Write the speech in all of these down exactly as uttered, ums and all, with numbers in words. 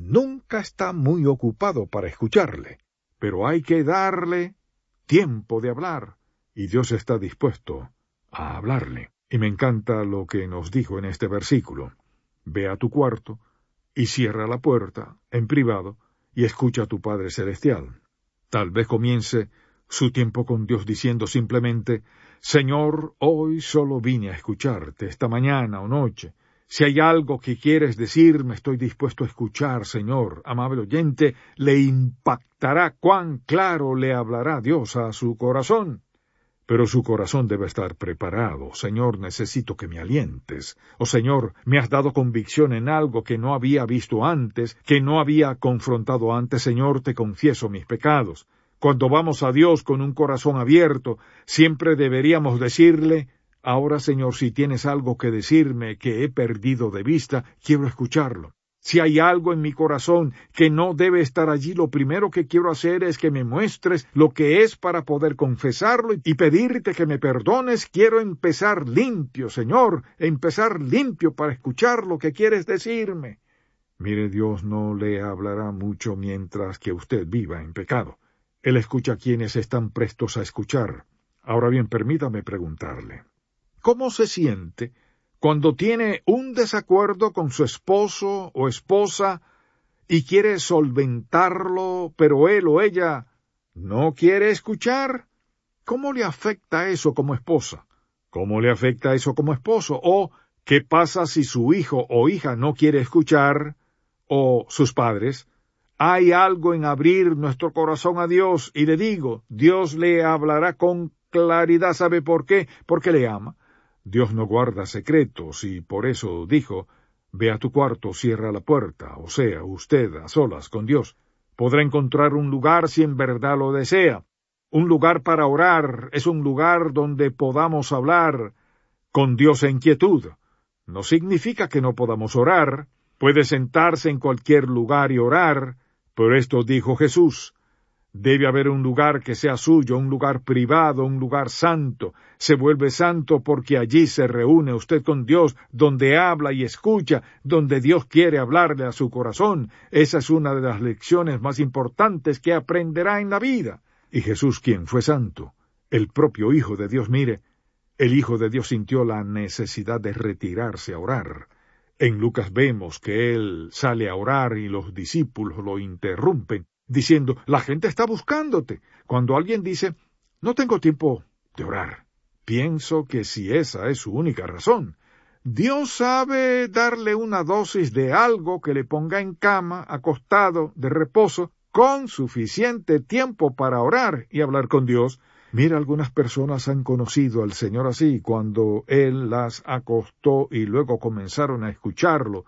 nunca está muy ocupado para escucharle, pero hay que darle tiempo de hablar, y Dios está dispuesto a hablarle. Y me encanta lo que nos dijo en este versículo. Ve a tu cuarto y cierra la puerta en privado y escucha a tu Padre Celestial. Tal vez comience su tiempo con Dios diciendo simplemente: Señor, hoy solo vine a escucharte, esta mañana o noche. Si hay algo que quieres decirme, estoy dispuesto a escuchar, Señor. Amable oyente, le impactará cuán claro le hablará Dios a su corazón. Pero su corazón debe estar preparado. Señor, necesito que me alientes. O Señor, me has dado convicción en algo que no había visto antes, que no había confrontado antes. Señor, te confieso mis pecados. Cuando vamos a Dios con un corazón abierto, siempre deberíamos decirle: ahora, Señor, si tienes algo que decirme que he perdido de vista, quiero escucharlo. Si hay algo en mi corazón que no debe estar allí, lo primero que quiero hacer es que me muestres lo que es para poder confesarlo y pedirte que me perdones. Quiero empezar limpio, Señor, empezar limpio para escuchar lo que quieres decirme. Mire, Dios no le hablará mucho mientras que usted viva en pecado. Él escucha a quienes están prestos a escuchar. Ahora bien, permítame preguntarle, ¿cómo se siente cuando tiene un desacuerdo con su esposo o esposa y quiere solventarlo, pero él o ella no quiere escuchar? ¿Cómo le afecta eso como esposa? ¿Cómo le afecta eso como esposo? ¿O qué pasa si su hijo o hija no quiere escuchar? ¿O sus padres? Hay algo en abrir nuestro corazón a Dios, y le digo, Dios le hablará con claridad. ¿Sabe por qué? Porque le ama. Dios no guarda secretos, y por eso dijo: ve a tu cuarto, cierra la puerta. O sea, usted a solas con Dios podrá encontrar un lugar si en verdad lo desea. Un lugar para orar es un lugar donde podamos hablar con Dios en quietud. No significa que no podamos orar. Puede sentarse en cualquier lugar y orar. Por esto dijo Jesús: debe haber un lugar que sea suyo, un lugar privado, un lugar santo. Se vuelve santo porque allí se reúne usted con Dios, donde habla y escucha, donde Dios quiere hablarle a su corazón. Esa es una de las lecciones más importantes que aprenderá en la vida. Y Jesús, quien fue santo, el propio Hijo de Dios, mire, el Hijo de Dios sintió la necesidad de retirarse a orar. En Lucas vemos que él sale a orar y los discípulos lo interrumpen, diciendo: la gente está buscándote. Cuando alguien dice: no tengo tiempo de orar, pienso que si esa es su única razón, Dios sabe darle una dosis de algo que le ponga en cama, acostado, de reposo, con suficiente tiempo para orar y hablar con Dios. Mira, algunas personas han conocido al Señor así, cuando Él las acostó y luego comenzaron a escucharlo,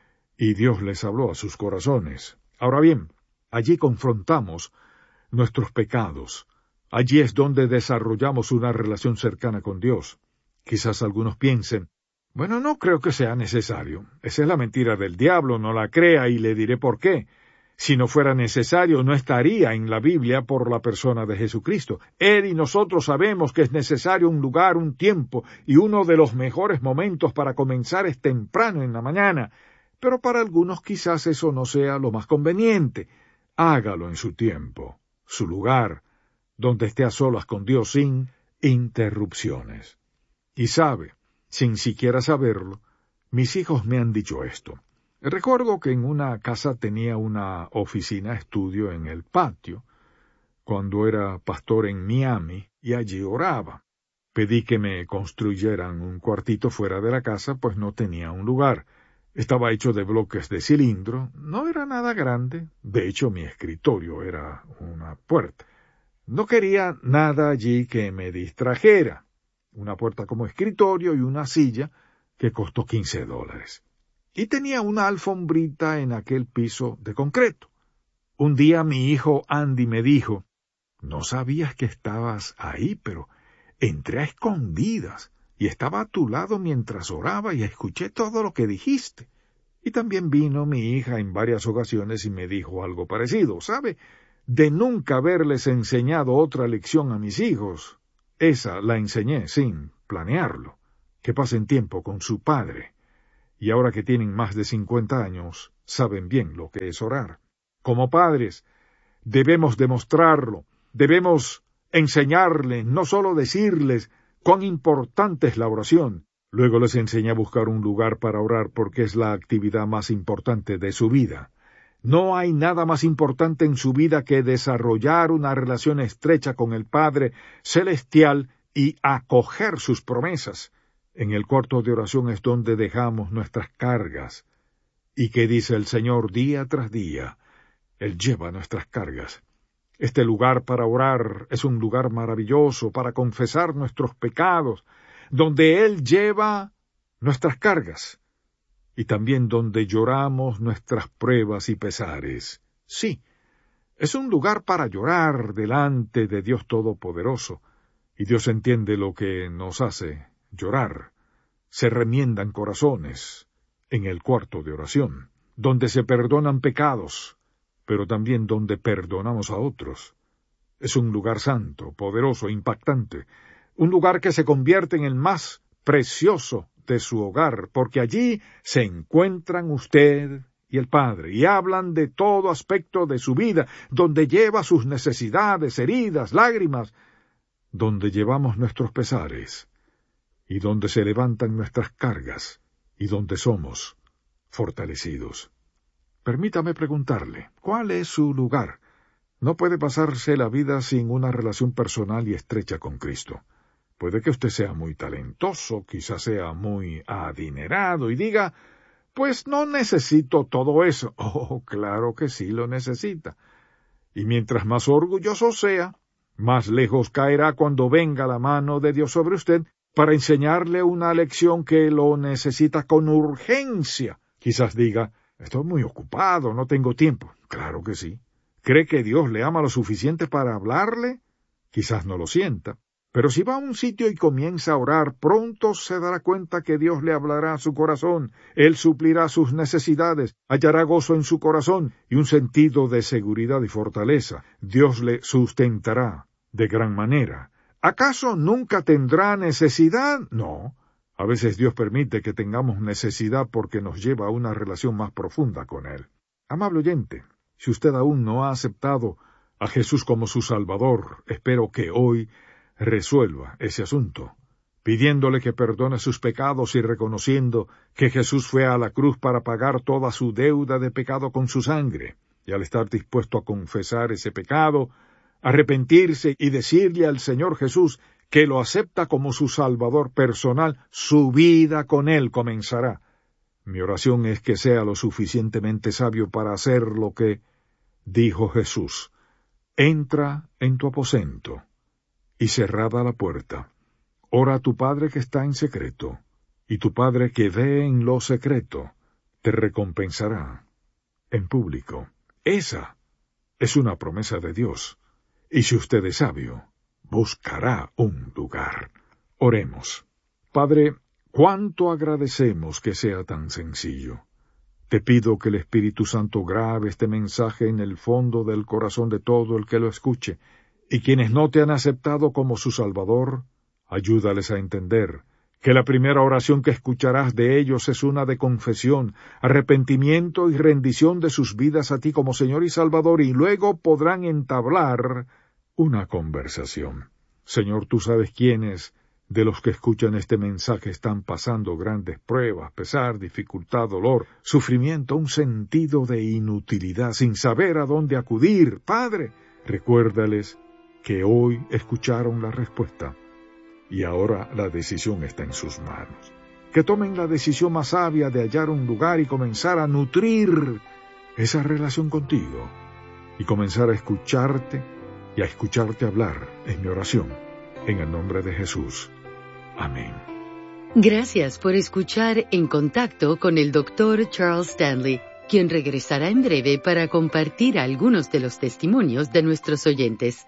y Dios les habló a sus corazones. Ahora bien, allí confrontamos nuestros pecados. Allí es donde desarrollamos una relación cercana con Dios. Quizás algunos piensen: bueno, no creo que sea necesario. Esa es la mentira del diablo, no la crea, y le diré por qué. Si no fuera necesario, no estaría en la Biblia por la persona de Jesucristo. Él y nosotros sabemos que es necesario un lugar, un tiempo, y uno de los mejores momentos para comenzar es temprano en la mañana. Pero para algunos quizás eso no sea lo más conveniente. Hágalo en su tiempo, su lugar, donde esté a solas con Dios sin interrupciones. Y sabe, sin siquiera saberlo, mis hijos me han dicho esto. Recuerdo que en una casa tenía una oficina estudio en el patio, cuando era pastor en Miami, y allí oraba. Pedí que me construyeran un cuartito fuera de la casa, pues no tenía un lugar. Estaba hecho de bloques de cilindro, no era nada grande. De hecho, mi escritorio era una puerta. No quería nada allí que me distrajera. Una puerta como escritorio y una silla que costó quince dólares. Y tenía una alfombrita en aquel piso de concreto. Un día mi hijo Andy me dijo: no sabías que estabas ahí, pero entré a escondidas y estaba a tu lado mientras oraba y escuché todo lo que dijiste. Y también vino mi hija en varias ocasiones y me dijo algo parecido. ¿Sabe? De nunca haberles enseñado otra lección a mis hijos, esa la enseñé sin planearlo: que pasen tiempo con su padre. y ahora que tienen más de cincuenta años, saben bien lo que es orar. Como padres, debemos demostrarlo, debemos enseñarles, no solo decirles cuán importante es la oración. Luego les enseña a buscar un lugar para orar porque es la actividad más importante de su vida. No hay nada más importante en su vida que desarrollar una relación estrecha con el Padre Celestial y acoger sus promesas. En el cuarto de oración es donde dejamos nuestras cargas. ¿Y qué dice el Señor día tras día? Él lleva nuestras cargas. Este lugar para orar es un lugar maravilloso para confesar nuestros pecados, donde Él lleva nuestras cargas, y también donde lloramos nuestras pruebas y pesares. Sí, es un lugar para llorar delante de Dios Todopoderoso, y Dios entiende lo que nos hace llorar. Se remiendan corazones en el cuarto de oración, donde se perdonan pecados, pero también donde perdonamos a otros. Es un lugar santo, poderoso, impactante, un lugar que se convierte en el más precioso de su hogar, porque allí se encuentran usted y el Padre, y hablan de todo aspecto de su vida, donde lleva sus necesidades, heridas, lágrimas, donde llevamos nuestros pesares, y donde se levantan nuestras cargas, y donde somos fortalecidos. Permítame preguntarle, ¿cuál es su lugar? No puede pasarse la vida sin una relación personal y estrecha con Cristo. Puede que usted sea muy talentoso, quizás sea muy adinerado y diga, pues no necesito todo eso. Oh, claro que sí lo necesita. Y mientras más orgulloso sea, más lejos caerá cuando venga la mano de Dios sobre usted para enseñarle una lección que lo necesita con urgencia. Quizás diga, estoy muy ocupado, no tengo tiempo. Claro que sí. ¿Cree que Dios le ama lo suficiente para hablarle? Quizás no lo sienta. Pero si va a un sitio y comienza a orar, pronto se dará cuenta que Dios le hablará a su corazón, Él suplirá sus necesidades, hallará gozo en su corazón y un sentido de seguridad y fortaleza. Dios le sustentará de gran manera. ¿Acaso nunca tendrá necesidad? No. A veces Dios permite que tengamos necesidad porque nos lleva a una relación más profunda con Él. Amable oyente, si usted aún no ha aceptado a Jesús como su Salvador, espero que hoy resuelva ese asunto, pidiéndole que perdone sus pecados y reconociendo que Jesús fue a la cruz para pagar toda su deuda de pecado con su sangre, y al estar dispuesto a confesar ese pecado, arrepentirse y decirle al Señor Jesús que lo acepta como su Salvador personal, su vida con Él comenzará. Mi oración es que sea lo suficientemente sabio para hacer lo que dijo Jesús. Entra en tu aposento, y cerrada la puerta, ora a tu Padre que está en secreto, y tu Padre que ve en lo secreto, te recompensará en público. Esa es una promesa de Dios, y si usted es sabio, buscará un lugar. Oremos. Padre, cuánto agradecemos que sea tan sencillo. Te pido que el Espíritu Santo grabe este mensaje en el fondo del corazón de todo el que lo escuche, y quienes no te han aceptado como su Salvador, ayúdales a entender que la primera oración que escucharás de ellos es una de confesión, arrepentimiento y rendición de sus vidas a ti como Señor y Salvador, y luego podrán entablar una conversación. Señor, tú sabes quiénes de los que escuchan este mensaje están pasando grandes pruebas, pesar, dificultad, dolor, sufrimiento, un sentido de inutilidad, sin saber a dónde acudir. Padre, recuérdales que hoy escucharon la respuesta y ahora la decisión está en sus manos. Que tomen la decisión más sabia de hallar un lugar y comenzar a nutrir esa relación contigo y comenzar a escucharte y a escucharte hablar en mi oración, en el nombre de Jesús. Amén. Gracias por escuchar En Contacto con el doctor Charles Stanley, quien regresará en breve para compartir algunos de los testimonios de nuestros oyentes.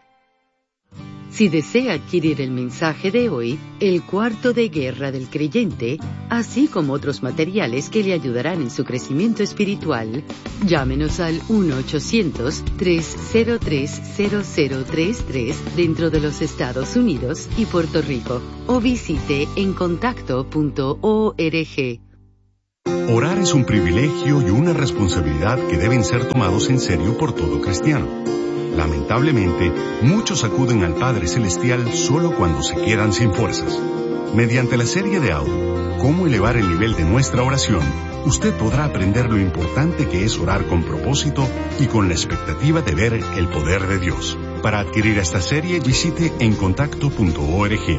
Si desea adquirir el mensaje de hoy, El Cuarto de Guerra del Creyente, así como otros materiales que le ayudarán en su crecimiento espiritual, llámenos al uno ochocientos, tres cero tres, cero cero tres tres dentro de los Estados Unidos y Puerto Rico, o visite en contacto punto org. Orar es un privilegio y una responsabilidad que deben ser tomados en serio por todo cristiano. Lamentablemente, muchos acuden al Padre Celestial solo cuando se quedan sin fuerzas. Mediante la serie de audio, Cómo elevar el nivel de nuestra oración, usted podrá aprender lo importante que es orar con propósito y con la expectativa de ver el poder de Dios. Para adquirir esta serie, visite en contacto punto org.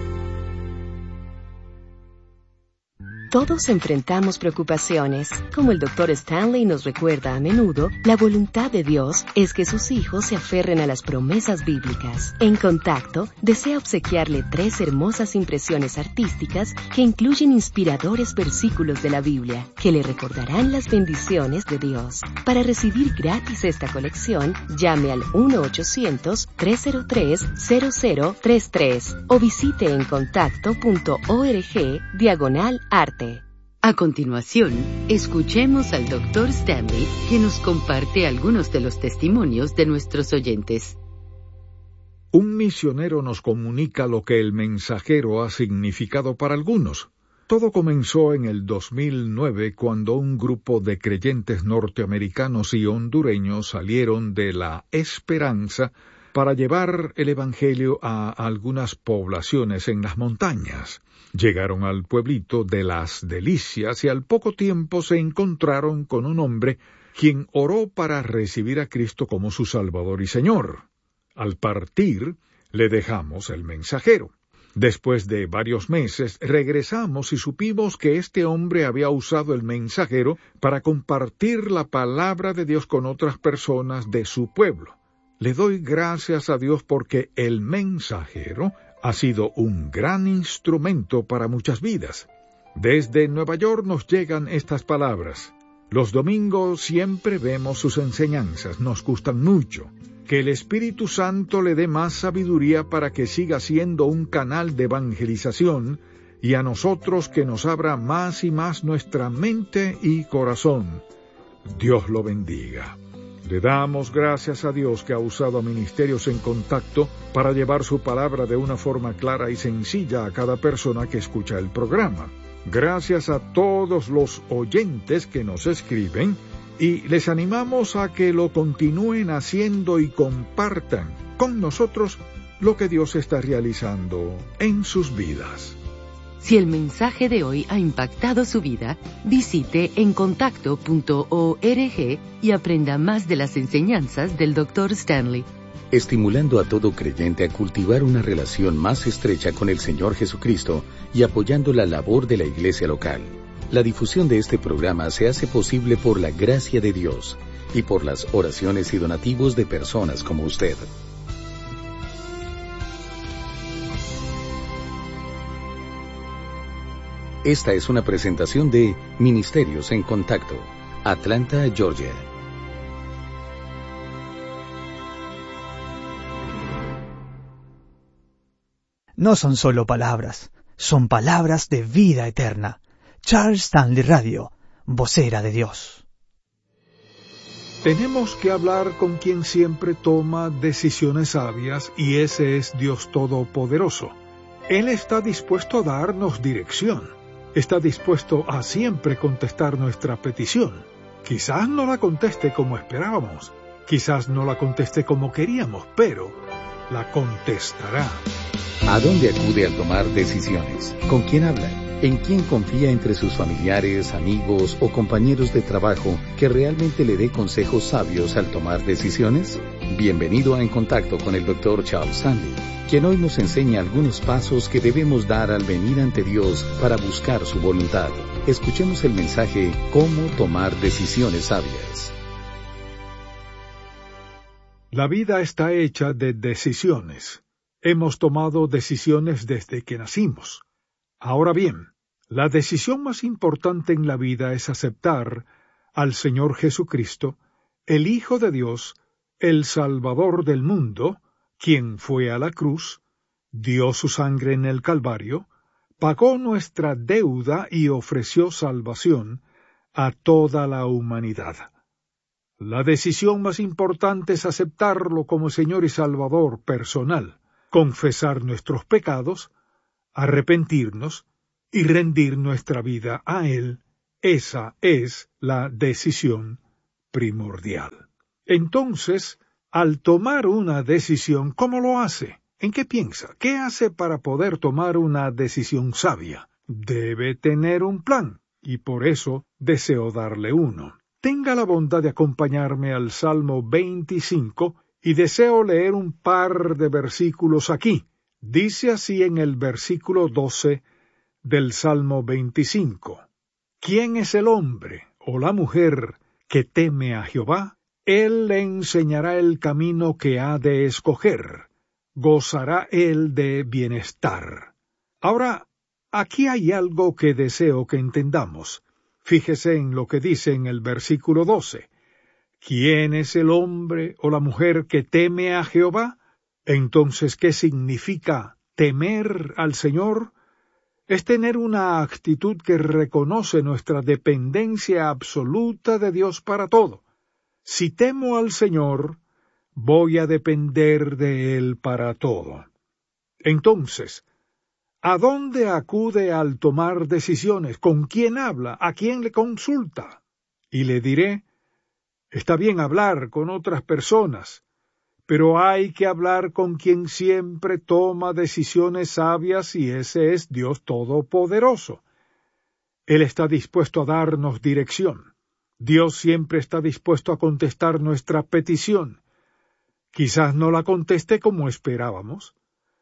Todos enfrentamos preocupaciones. Como el doctor Stanley nos recuerda a menudo, la voluntad de Dios es que sus hijos se aferren a las promesas bíblicas. En Contacto, desea obsequiarle tres hermosas impresiones artísticas que incluyen inspiradores versículos de la Biblia, que le recordarán las bendiciones de Dios. Para recibir gratis esta colección, llame al uno ochocientos, tres cero tres, cero cero tres tres o visite en contacto punto org diagonal arte. A continuación, escuchemos al doctor Stanley, que nos comparte algunos de los testimonios de nuestros oyentes. Un misionero nos comunica lo que el mensajero ha significado para algunos. Todo comenzó en el dos mil nueve, cuando un grupo de creyentes norteamericanos y hondureños salieron de La Esperanza para llevar el Evangelio a algunas poblaciones en las montañas. Llegaron al pueblito de Las Delicias y al poco tiempo se encontraron con un hombre quien oró para recibir a Cristo como su Salvador y Señor. Al partir, le dejamos el mensajero. Después de varios meses, regresamos y supimos que este hombre había usado el mensajero para compartir la palabra de Dios con otras personas de su pueblo. Le doy gracias a Dios porque el mensajero ha sido un gran instrumento para muchas vidas. Desde Nueva York nos llegan estas palabras. Los domingos siempre vemos sus enseñanzas, nos gustan mucho. Que el Espíritu Santo le dé más sabiduría para que siga siendo un canal de evangelización y a nosotros que nos abra más y más nuestra mente y corazón. Dios lo bendiga. Le damos gracias a Dios que ha usado a Ministerios en Contacto para llevar su palabra de una forma clara y sencilla a cada persona que escucha el programa. Gracias a todos los oyentes que nos escriben y les animamos a que lo continúen haciendo y compartan con nosotros lo que Dios está realizando en sus vidas. Si el mensaje de hoy ha impactado su vida, visite en contacto punto org y aprenda más de las enseñanzas del doctor Stanley. Estimulando a todo creyente a cultivar una relación más estrecha con el Señor Jesucristo y apoyando la labor de la iglesia local. La difusión de este programa se hace posible por la gracia de Dios y por las oraciones y donativos de personas como usted. Esta es una presentación de Ministerios en Contacto, Atlanta, Georgia. No son solo palabras, son palabras de vida eterna. Charles Stanley Radio, vocera de Dios. Tenemos que hablar con quien siempre toma decisiones sabias y ese es Dios Todopoderoso. Él está dispuesto a darnos dirección. Está dispuesto a siempre contestar nuestra petición. Quizás no la conteste como esperábamos, quizás no la conteste como queríamos, pero la contestará. ¿A dónde acude al tomar decisiones? ¿Con quién habla? ¿En quién confía entre sus familiares, amigos o compañeros de trabajo que realmente le dé consejos sabios al tomar decisiones? Bienvenido a En Contacto con el doctor Charles Stanley, quien hoy nos enseña algunos pasos que debemos dar al venir ante Dios para buscar su voluntad. Escuchemos el mensaje Cómo tomar decisiones sabias. La vida está hecha de decisiones. Hemos tomado decisiones desde que nacimos. Ahora bien, la decisión más importante en la vida es aceptar al Señor Jesucristo, el Hijo de Dios, el Salvador del mundo, quien fue a la cruz, dio su sangre en el Calvario, pagó nuestra deuda y ofreció salvación a toda la humanidad. La decisión más importante es aceptarlo como Señor y Salvador personal, confesar nuestros pecados, arrepentirnos y rendir nuestra vida a Él Esa es la decisión primordial. Entonces, al tomar una decisión, ¿cómo lo hace? ¿En qué piensa? ¿Qué hace para poder tomar una decisión sabia? Debe tener un plan, y por eso deseo darle uno. Tenga la bondad de acompañarme al Salmo veinticinco, y deseo leer un par de versículos aquí. Dice así en el versículo doce del Salmo veinticinco. ¿Quién es el hombre o la mujer que teme a Jehová? Él le enseñará el camino que ha de escoger. Gozará él de bienestar. Ahora, aquí hay algo que deseo que entendamos. Fíjese en lo que dice en el versículo doce. ¿Quién es el hombre o la mujer que teme a Jehová? Entonces, ¿qué significa temer al Señor? Es tener una actitud que reconoce nuestra dependencia absoluta de Dios para todo. Si temo al Señor, voy a depender de Él para todo. Entonces, ¿a dónde acude al tomar decisiones? ¿Con quién habla? ¿A quién le consulta? Y le diré, está bien hablar con otras personas, pero hay que hablar con quien siempre toma decisiones sabias y ese es Dios Todopoderoso. Él está dispuesto a darnos dirección. Dios siempre está dispuesto a contestar nuestra petición. Quizás no la conteste como esperábamos.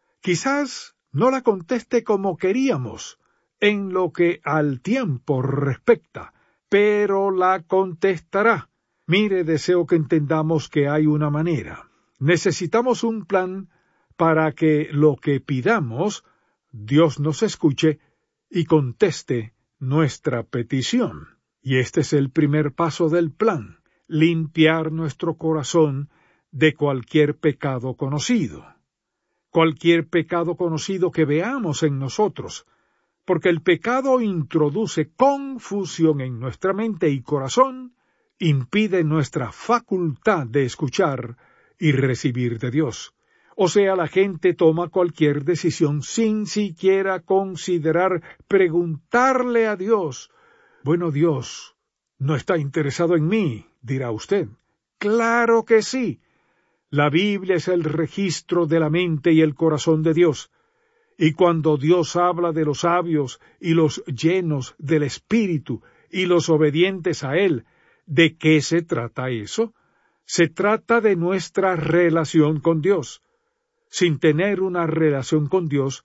Quizás no la conteste como queríamos, en lo que al tiempo respecta, pero la contestará. Mire, deseo que entendamos que hay una manera. Necesitamos un plan para que lo que pidamos, Dios nos escuche y conteste nuestra petición. Y este es el primer paso del plan, limpiar nuestro corazón de cualquier pecado conocido. Cualquier pecado conocido que veamos en nosotros, porque el pecado introduce confusión en nuestra mente y corazón, impide nuestra facultad de escuchar y recibir de Dios. O sea, la gente toma cualquier decisión sin siquiera considerar preguntarle a Dios. Bueno, Dios no está interesado en mí, dirá usted. Claro que sí. La Biblia es el registro de la mente y el corazón de Dios. Y cuando Dios habla de los sabios y los llenos del Espíritu y los obedientes a Él, ¿de qué se trata eso? Se trata de nuestra relación con Dios. Sin tener una relación con Dios,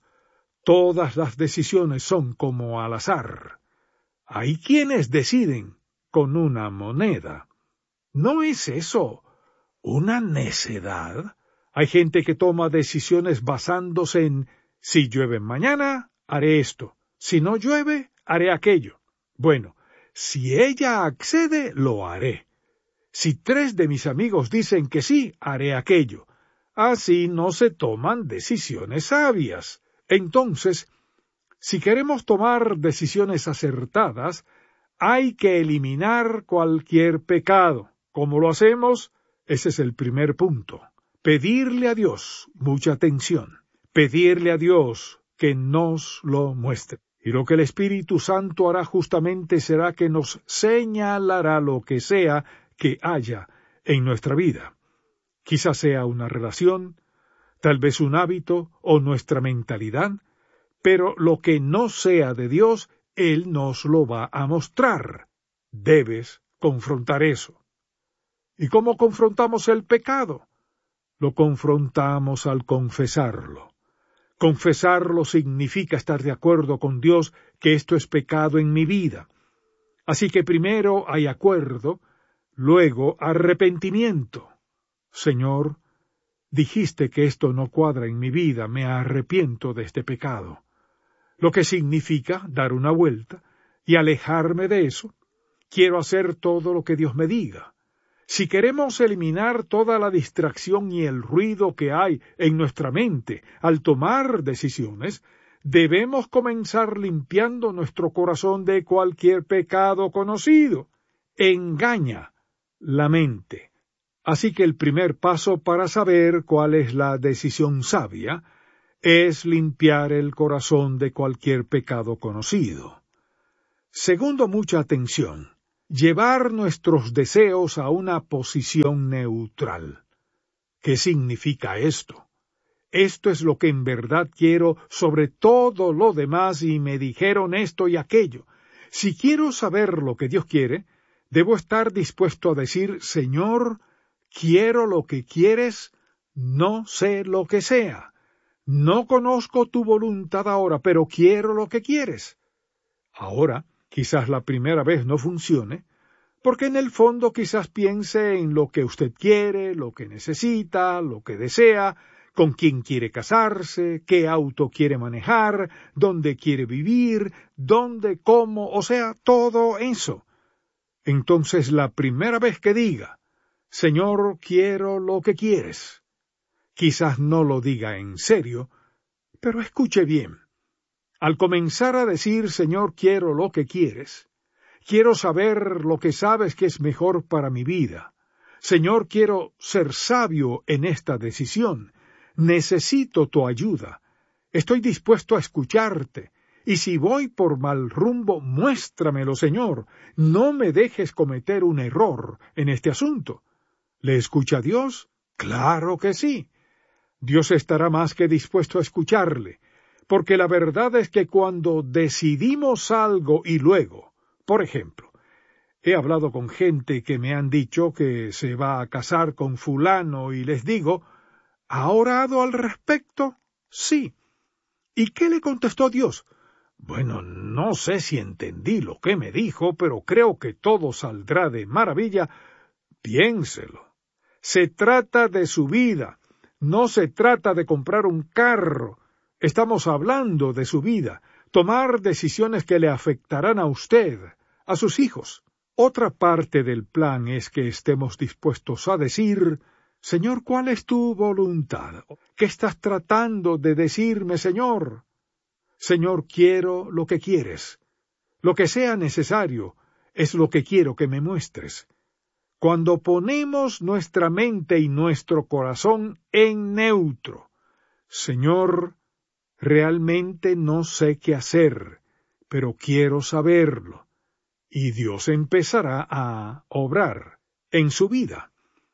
todas las decisiones son como al azar. Hay quienes deciden con una moneda. ¿No es eso una necedad? Hay gente que toma decisiones basándose en si llueve mañana, haré esto. Si no llueve, haré aquello. Bueno, si ella accede, lo haré. Si tres de mis amigos dicen que sí, haré aquello. Así no se toman decisiones sabias. Entonces, si queremos tomar decisiones acertadas, hay que eliminar cualquier pecado. ¿Cómo lo hacemos? Ese es el primer punto. Pedirle a Dios, mucha atención, pedirle a Dios que nos lo muestre. Y lo que el Espíritu Santo hará justamente será que nos señalará lo que sea que haya en nuestra vida. Quizás sea una relación, tal vez un hábito o nuestra mentalidad, pero lo que no sea de Dios, Él nos lo va a mostrar. Debes confrontar eso. ¿Y cómo confrontamos el pecado? Lo confrontamos al confesarlo. Confesarlo significa estar de acuerdo con Dios que esto es pecado en mi vida. Así que primero hay acuerdo, luego arrepentimiento. Señor, dijiste que esto no cuadra en mi vida, me arrepiento de este pecado. Lo que significa dar una vuelta y alejarme de eso. Quiero hacer todo lo que Dios me diga. Si queremos eliminar toda la distracción y el ruido que hay en nuestra mente al tomar decisiones, debemos comenzar limpiando nuestro corazón de cualquier pecado conocido. Engaña la mente. Así que el primer paso para saber cuál es la decisión sabia es limpiar el corazón de cualquier pecado conocido. Segundo, mucha atención. Llevar nuestros deseos a una posición neutral. ¿Qué significa esto? Esto es lo que en verdad quiero sobre todo lo demás y me dijeron esto y aquello. Si quiero saber lo que Dios quiere, debo estar dispuesto a decir, Señor, quiero lo que quieres, no sé lo que sea. No conozco tu voluntad ahora, pero quiero lo que quieres. Ahora, quizás la primera vez no funcione, porque en el fondo quizás piense en lo que usted quiere, lo que necesita, lo que desea, con quién quiere casarse, qué auto quiere manejar, dónde quiere vivir, dónde, cómo, o sea, todo eso. Entonces la primera vez que diga, Señor, quiero lo que quieres, quizás no lo diga en serio, pero escuche bien. Al comenzar a decir, Señor, quiero lo que quieres, quiero saber lo que sabes que es mejor para mi vida. Señor, quiero ser sabio en esta decisión. Necesito tu ayuda. Estoy dispuesto a escucharte. Y si voy por mal rumbo, muéstramelo, Señor. No me dejes cometer un error en este asunto. ¿Le escucha Dios? Claro que sí. Dios estará más que dispuesto a escucharle, porque la verdad es que cuando decidimos algo y luego, por ejemplo, he hablado con gente que me han dicho que se va a casar con fulano y les digo, ¿ha orado al respecto? Sí. ¿Y qué le contestó Dios? Bueno, no sé si entendí lo que me dijo, pero creo que todo saldrá de maravilla. Piénselo. Se trata de su vida. No se trata de comprar un carro. Estamos hablando de su vida, tomar decisiones que le afectarán a usted, a sus hijos. Otra parte del plan es que estemos dispuestos a decir, Señor, ¿cuál es tu voluntad? ¿Qué estás tratando de decirme, Señor? Señor, quiero lo que quieres. Lo que sea necesario es lo que quiero que me muestres. Cuando ponemos nuestra mente y nuestro corazón en neutro, Señor, realmente no sé qué hacer, pero quiero saberlo. Y Dios empezará a obrar en su vida.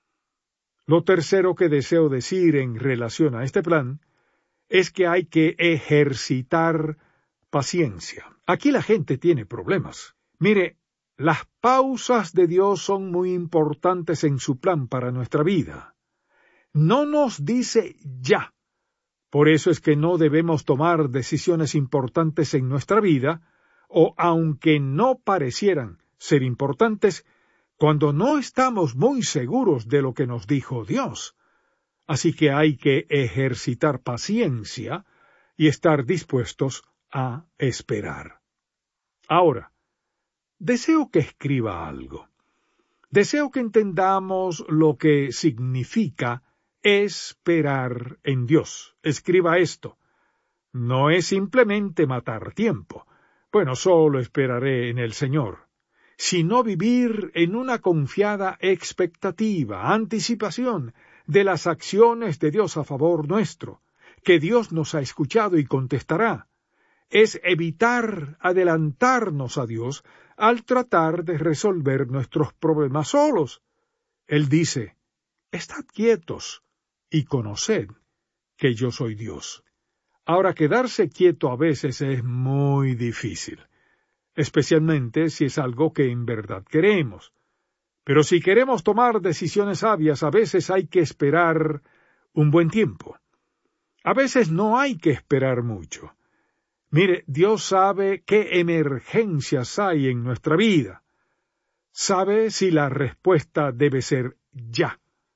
Lo tercero que deseo decir en relación a este plan es que hay que ejercitar paciencia. Aquí la gente tiene problemas. Mire, las pausas de Dios son muy importantes en su plan para nuestra vida. No nos dice ya. Por eso es que no debemos tomar decisiones importantes en nuestra vida, o aunque no parecieran ser importantes, cuando no estamos muy seguros de lo que nos dijo Dios. Así que hay que ejercitar paciencia y estar dispuestos a esperar. Ahora, deseo que escriba algo. Deseo que entendamos lo que significa esperar en Dios. Escriba esto. No es simplemente matar tiempo. Bueno, solo esperaré en el Señor. Sino vivir en una confiada expectativa, anticipación de las acciones de Dios a favor nuestro, que Dios nos ha escuchado y contestará. Es evitar adelantarnos a Dios al tratar de resolver nuestros problemas solos. Él dice, estad quietos y conoced que yo soy Dios. Ahora, quedarse quieto a veces es muy difícil, especialmente si es algo que en verdad queremos. Pero si queremos tomar decisiones sabias, a veces hay que esperar un buen tiempo. A veces no hay que esperar mucho. Mire, Dios sabe qué emergencias hay en nuestra vida. Sabe si la respuesta debe ser ya.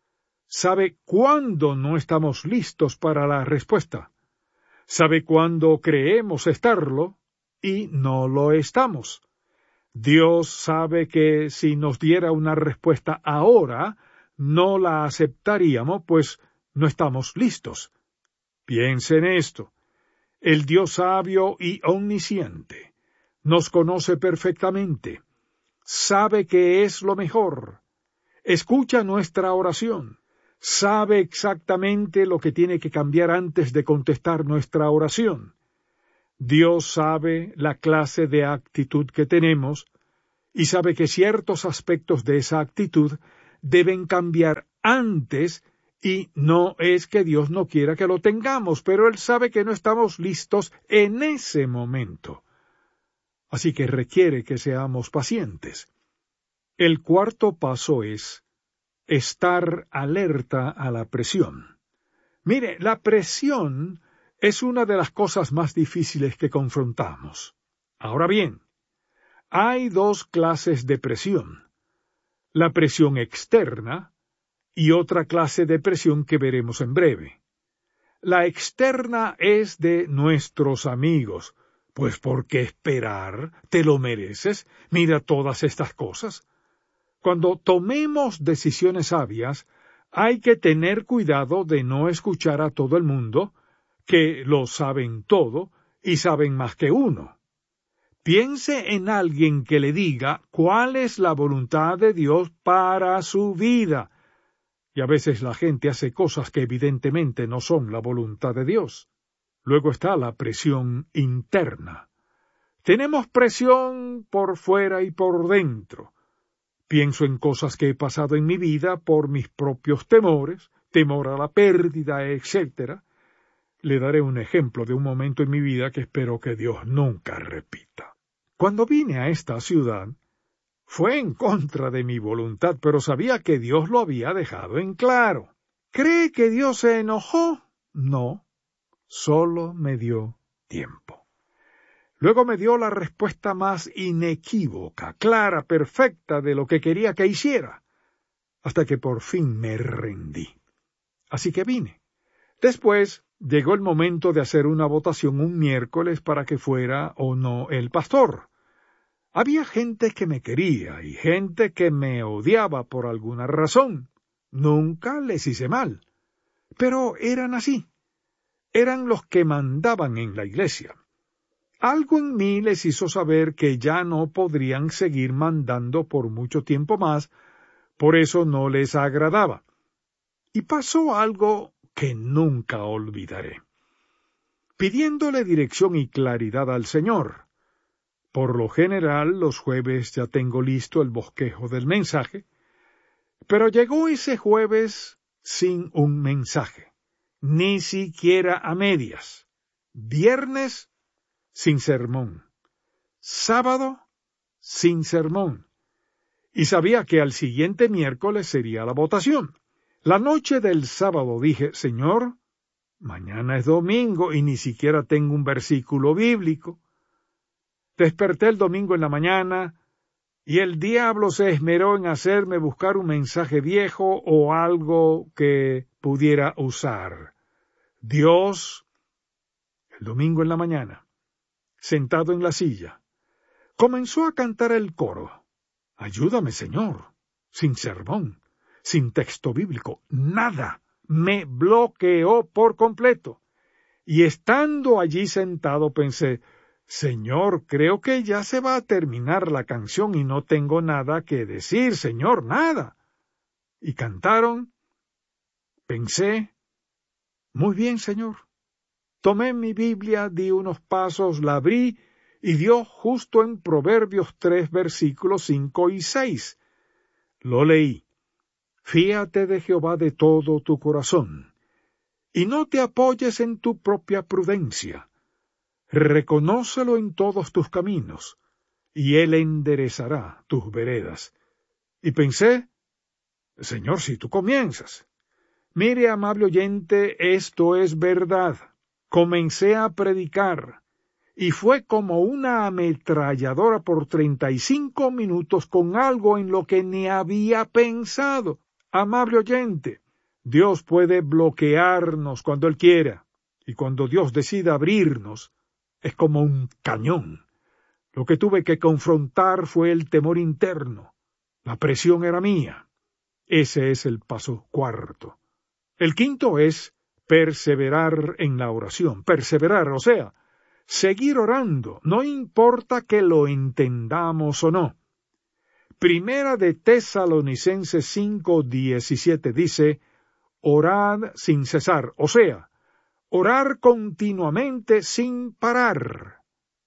Sabe cuándo no estamos listos para la respuesta. Sabe cuándo creemos estarlo y no lo estamos. Dios sabe que si nos diera una respuesta ahora, no la aceptaríamos, pues no estamos listos. Piense en esto. El Dios sabio y omnisciente nos conoce perfectamente. Sabe que es lo mejor. Escucha nuestra oración. Sabe exactamente lo que tiene que cambiar antes de contestar nuestra oración. Dios sabe la clase de actitud que tenemos y sabe que ciertos aspectos de esa actitud deben cambiar antes, y no es que Dios no quiera que lo tengamos, pero Él sabe que no estamos listos en ese momento. Así que requiere que seamos pacientes. El cuarto paso es estar alerta a la presión. Mire, la presión es una de las cosas más difíciles que confrontamos. Ahora bien, hay dos clases de presión: la presión externa y otra clase de presión que veremos en breve. La externa es de nuestros amigos. Pues ¿por qué esperar? ¿Te lo mereces? Mira todas estas cosas. Cuando tomemos decisiones sabias, hay que tener cuidado de no escuchar a todo el mundo, que lo saben todo y saben más que uno. Piense en alguien que le diga cuál es la voluntad de Dios para su vida. Y a veces la gente hace cosas que evidentemente no son la voluntad de Dios. Luego está la presión interna. Tenemos presión por fuera y por dentro. Pienso en cosas que he pasado en mi vida por mis propios temores, temor a la pérdida, etcétera. Le daré un ejemplo de un momento en mi vida que espero que Dios nunca repita. Cuando vine a esta ciudad, fue en contra de mi voluntad, pero sabía que Dios lo había dejado en claro. ¿Cree que Dios se enojó? No. Solo me dio tiempo. Luego me dio la respuesta más inequívoca, clara, perfecta de lo que quería que hiciera, hasta que por fin me rendí. Así que vine. Después llegó el momento de hacer una votación un miércoles para que fuera o no el pastor. Había gente que me quería y gente que me odiaba por alguna razón. Nunca les hice mal, pero eran así. Eran los que mandaban en la iglesia. Algo en mí les hizo saber que ya no podrían seguir mandando por mucho tiempo más, por eso no les agradaba. Y pasó algo que nunca olvidaré. Pidiéndole dirección y claridad al Señor. Por lo general, los jueves ya tengo listo el bosquejo del mensaje, pero llegó ese jueves sin un mensaje. Ni siquiera a medias. Viernes, sin sermón. Sábado, sin sermón. Y sabía que al siguiente miércoles sería la votación. La noche del sábado dije, Señor, mañana es domingo y ni siquiera tengo un versículo bíblico. Desperté el domingo en la mañana y el diablo se esmeró en hacerme buscar un mensaje viejo o algo que pudiera usar. Dios, el domingo en la mañana, sentado en la silla, comenzó a cantar el coro. Ayúdame, Señor, sin sermón, sin texto bíblico, nada. Me bloqueó por completo. Y estando allí sentado pensé, Señor, creo que ya se va a terminar la canción y no tengo nada que decir, Señor, nada. Y cantaron. Pensé, muy bien, Señor. Tomé mi Biblia, di unos pasos, la abrí y dio justo en Proverbios tres, versículos cinco y seis. Lo leí. Fíate de Jehová de todo tu corazón, y no te apoyes en tu propia prudencia. Reconócelo en todos tus caminos, y él enderezará tus veredas. Y pensé, Señor, si tú comienzas. Mire, amable oyente, esto es verdad. Comencé a predicar, y fue como una ametralladora por treinta y cinco minutos con algo en lo que ni había pensado. Amable oyente, Dios puede bloquearnos cuando Él quiera, y cuando Dios decida abrirnos, es como un cañón. Lo que tuve que confrontar fue el temor interno. La presión era mía. Ese es el paso cuarto. El quinto es perseverar en la oración. Perseverar, o sea, seguir orando, no importa que lo entendamos o no. Primera de Tesalonicenses cinco diecisiete dice, orad sin cesar, o sea, orar continuamente sin parar.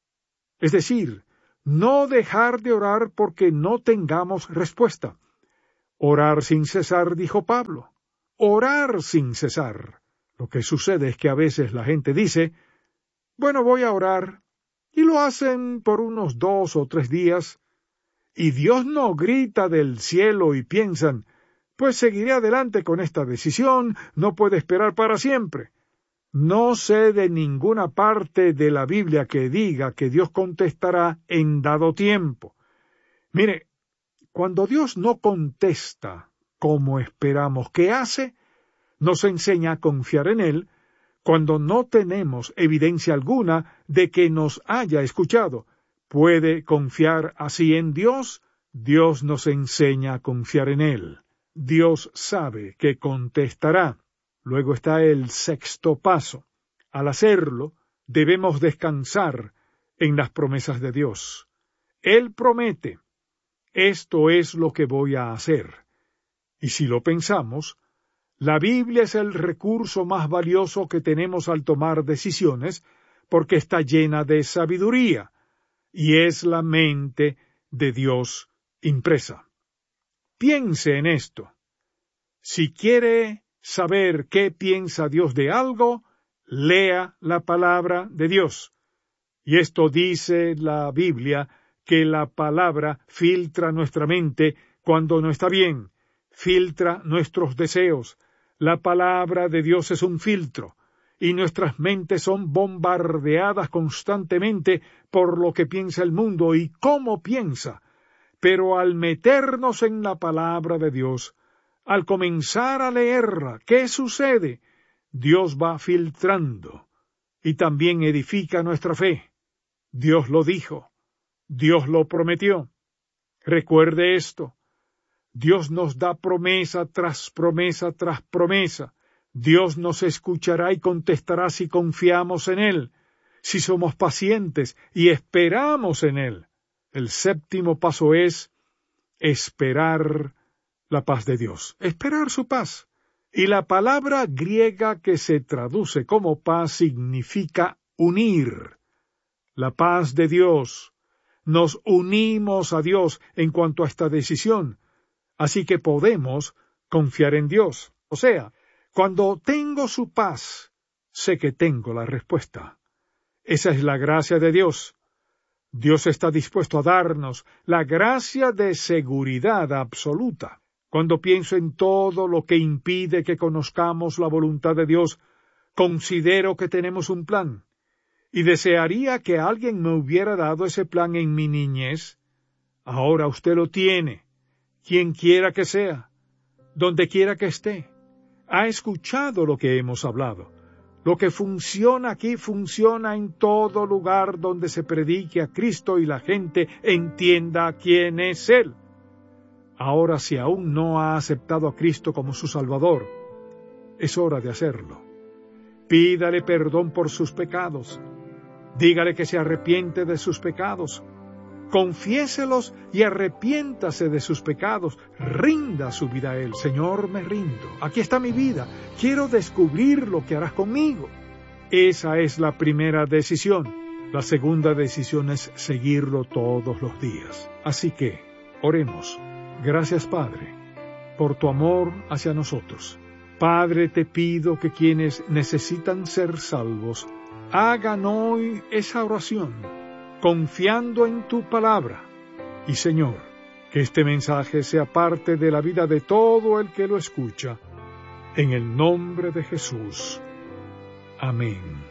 Es decir, no dejar de orar porque no tengamos respuesta. Orar sin cesar, dijo Pablo. Orar sin cesar. Lo que sucede es que a veces la gente dice, bueno, voy a orar, y lo hacen por unos dos o tres días, y Dios no grita del cielo y piensan, pues seguiré adelante con esta decisión, no puede esperar para siempre. No sé de ninguna parte de la Biblia que diga que Dios contestará en dado tiempo. Mire, cuando Dios no contesta como esperamos que hace, nos enseña a confiar en Él cuando no tenemos evidencia alguna de que nos haya escuchado. ¿Puede confiar así en Dios? Dios nos enseña a confiar en Él. Dios sabe que contestará. Luego está el sexto paso. Al hacerlo, debemos descansar en las promesas de Dios. Él promete, esto es lo que voy a hacer. Y si lo pensamos, la Biblia es el recurso más valioso que tenemos al tomar decisiones, porque está llena de sabiduría, y es la mente de Dios impresa. Piense en esto. Si quiere saber qué piensa Dios de algo, lea la palabra de Dios. Y esto dice la Biblia, que la palabra filtra nuestra mente cuando no está bien, filtra nuestros deseos. La palabra de Dios es un filtro, y nuestras mentes son bombardeadas constantemente por lo que piensa el mundo y cómo piensa. Pero al meternos en la palabra de Dios, al comenzar a leerla, ¿qué sucede? Dios va filtrando y también edifica nuestra fe. Dios lo dijo, Dios lo prometió. Recuerde esto, Dios nos da promesa tras promesa tras promesa. Dios nos escuchará y contestará si confiamos en Él, si somos pacientes y esperamos en Él. El séptimo paso es esperar la paz de Dios, esperar su paz. Y la palabra griega que se traduce como paz significa unir. La paz de Dios. Nos unimos a Dios en cuanto a esta decisión, así que podemos confiar en Dios. O sea, cuando tengo su paz, sé que tengo la respuesta. Esa es la gracia de Dios. Dios está dispuesto a darnos la gracia de seguridad absoluta. Cuando pienso en todo lo que impide que conozcamos la voluntad de Dios, considero que tenemos un plan, y desearía que alguien me hubiera dado ese plan en mi niñez. Ahora usted lo tiene, quien quiera que sea, donde quiera que esté. Ha escuchado lo que hemos hablado. Lo que funciona aquí funciona en todo lugar donde se predique a Cristo y la gente entienda quién es Él. Ahora, si aún no ha aceptado a Cristo como su Salvador, es hora de hacerlo. Pídale perdón por sus pecados. Dígale que se arrepiente de sus pecados. Confiéselos y arrepiéntase de sus pecados. Rinda su vida a Él. Señor, me rindo. Aquí está mi vida. Quiero descubrir lo que harás conmigo. Esa es la primera decisión. La segunda decisión es seguirlo todos los días. Así que, oremos. Gracias, Padre, por tu amor hacia nosotros. Padre, te pido que quienes necesitan ser salvos hagan hoy esa oración, confiando en tu palabra. Y, Señor, que este mensaje sea parte de la vida de todo el que lo escucha. En el nombre de Jesús. Amén.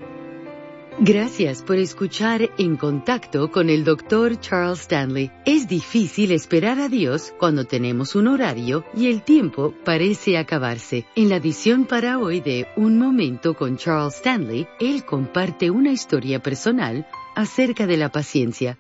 Gracias por escuchar En Contacto con el doctor Charles Stanley. Es difícil esperar a Dios cuando tenemos un horario y el tiempo parece acabarse. En la edición para hoy de Un Momento con Charles Stanley, él comparte una historia personal acerca de la paciencia.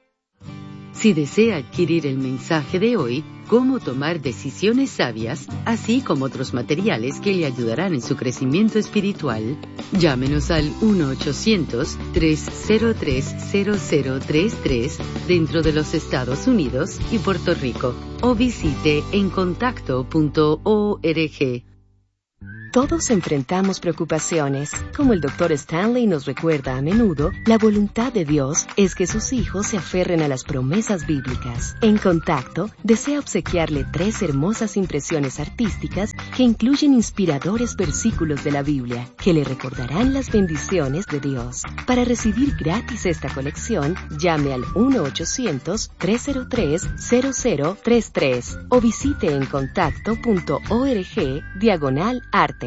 Si desea adquirir el mensaje de hoy, Cómo tomar decisiones sabias, así como otros materiales que le ayudarán en su crecimiento espiritual, llámenos al uno ochocientos, tres cero tres, cero cero tres tres dentro de los Estados Unidos y Puerto Rico o visite en contacto punto org. Todos enfrentamos preocupaciones. Como el doctor Stanley nos recuerda a menudo, la voluntad de Dios es que sus hijos se aferren a las promesas bíblicas. En Contacto, desea obsequiarle tres hermosas impresiones artísticas que incluyen inspiradores versículos de la Biblia, que le recordarán las bendiciones de Dios. Para recibir gratis esta colección, llame al uno ochocientos, tres cero tres, cero cero tres tres o visite encontacto.org diagonal arte.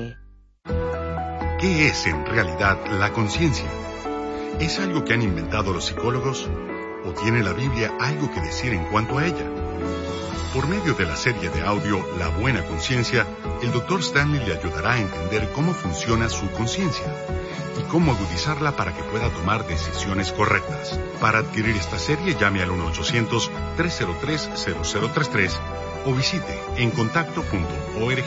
¿Qué es en realidad la conciencia? ¿Es algo que han inventado los psicólogos? ¿O tiene la Biblia algo que decir en cuanto a ella? Por medio de la serie de audio La Buena Conciencia, el doctor Stanley le ayudará a entender cómo funciona su conciencia y cómo agudizarla para que pueda tomar decisiones correctas. Para adquirir esta serie, llame al uno ochocientos, tres cero tres, cero cero tres tres o visite encontacto punto org.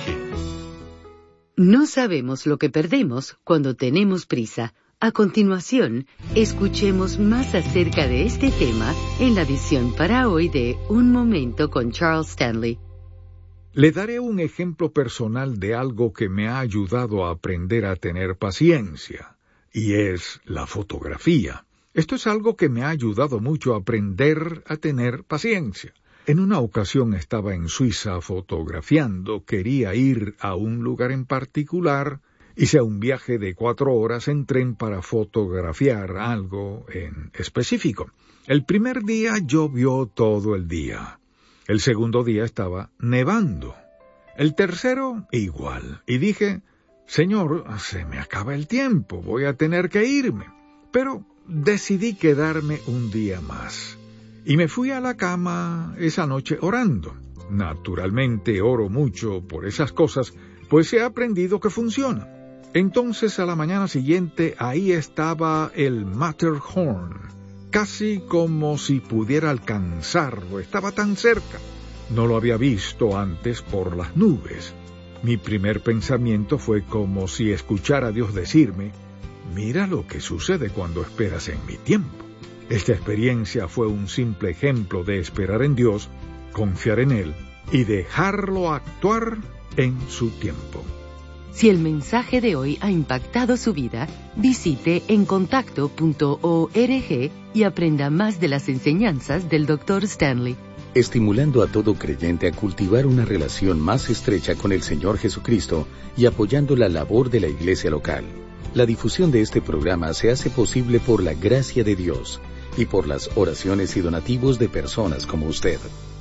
No sabemos lo que perdemos cuando tenemos prisa. A continuación, escuchemos más acerca de este tema en la edición para hoy de Un Momento con Charles Stanley. Le daré un ejemplo personal de algo que me ha ayudado a aprender a tener paciencia, y es la fotografía. Esto es algo que me ha ayudado mucho a aprender a tener paciencia. En una ocasión estaba en Suiza fotografiando, quería ir a un lugar en particular, hice un viaje de cuatro horas en tren para fotografiar algo en específico. El primer día llovió todo el día. El segundo día estaba nevando. El tercero igual. Y dije, Señor, se me acaba el tiempo, voy a tener que irme. Pero decidí quedarme un día más. Y me fui a la cama esa noche orando. Naturalmente oro mucho por esas cosas, pues he aprendido que funciona. Entonces a la mañana siguiente ahí estaba el Matterhorn, casi como si pudiera alcanzarlo, estaba tan cerca. No lo había visto antes por las nubes. Mi primer pensamiento fue como si escuchara a Dios decirme, mira lo que sucede cuando esperas en mi tiempo. Esta experiencia fue un simple ejemplo de esperar en Dios, confiar en Él y dejarlo actuar en su tiempo. Si el mensaje de hoy ha impactado su vida, visite encontacto punto org y aprenda más de las enseñanzas del doctor Stanley. Estimulando a todo creyente a cultivar una relación más estrecha con el Señor Jesucristo y apoyando la labor de la iglesia local. La difusión de este programa se hace posible por la gracia de Dios y por las oraciones y donativos de personas como usted.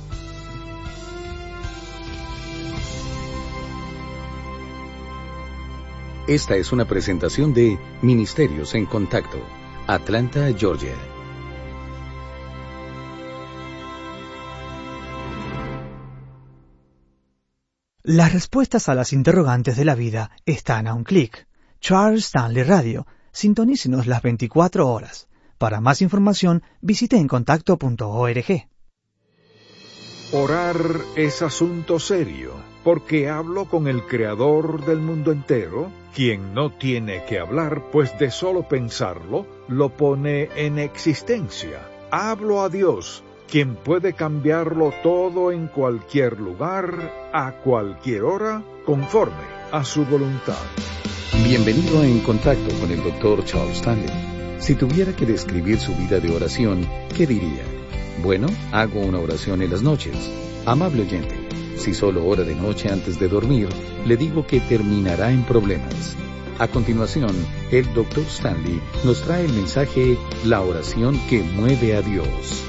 Esta es una presentación de Ministerios en Contacto, Atlanta, Georgia. Las respuestas a las interrogantes de la vida están a un clic. Charles Stanley Radio. Sintonícenos las veinticuatro horas. Para más información, visite encontacto punto org. Orar es asunto serio, porque hablo con el Creador del mundo entero, quien no tiene que hablar, pues de solo pensarlo, lo pone en existencia. Hablo a Dios, quien puede cambiarlo todo en cualquier lugar, a cualquier hora, conforme a su voluntad. Bienvenido a En Contacto con el doctor Charles Stanley. Si tuviera que describir su vida de oración, ¿qué diría? Bueno, hago una oración en las noches. Amable oyente, si solo ora de noche antes de dormir, le digo que terminará en problemas. A continuación, el doctor Stanley nos trae el mensaje La oración que mueve a Dios.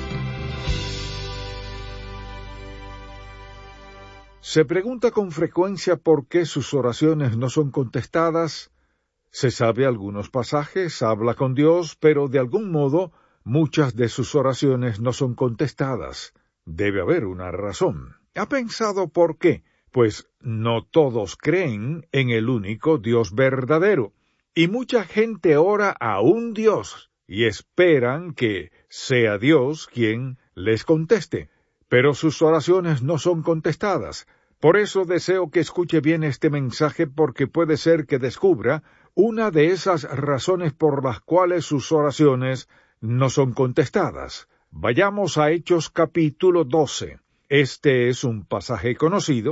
¿Se pregunta con frecuencia por qué sus oraciones no son contestadas? Se sabe algunos pasajes, habla con Dios, pero de algún modo muchas de sus oraciones no son contestadas. Debe haber una razón. ¿Ha pensado por qué? Pues no todos creen en el único Dios verdadero, y mucha gente ora a un Dios y esperan que sea Dios quien les conteste, pero sus oraciones no son contestadas. Por eso deseo que escuche bien este mensaje, porque puede ser que descubra una de esas razones por las cuales sus oraciones no son contestadas. Vayamos a Hechos capítulo doce. Este es un pasaje conocido,